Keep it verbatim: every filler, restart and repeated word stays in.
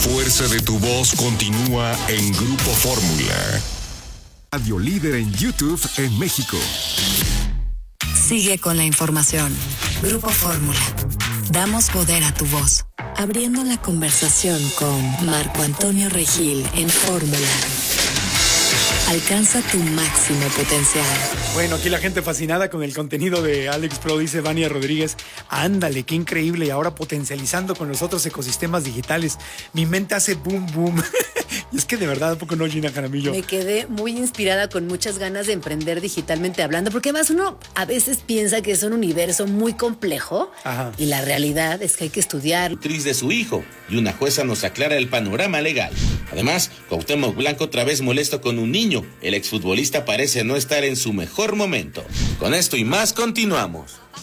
fuerza de tu voz continúa en Grupo Fórmula. Radio líder en YouTube en México. Sigue con la información. Grupo Fórmula. Damos poder a tu voz. Abriendo la conversación con Marco Antonio Regil en Fórmula. Alcanza tu máximo potencial. Bueno, aquí la gente fascinada con el contenido de Alex Pro, dice Vania Rodríguez. Ándale, qué increíble. Y ahora potencializando con los otros ecosistemas digitales. Mi mente hace boom, boom. Y es que de verdad, ¿a poco no, Gina Jaramillo? Me quedé muy inspirada, con muchas ganas de emprender digitalmente hablando, porque además uno a veces piensa que es un universo muy complejo. Ajá. Y la realidad es que hay que estudiar. Actriz de su hijo, y una jueza nos aclara el panorama legal. Además, Cuauhtémoc Blanco otra vez molesto con un niño. El exfutbolista parece no estar en su mejor momento. Con esto y más continuamos.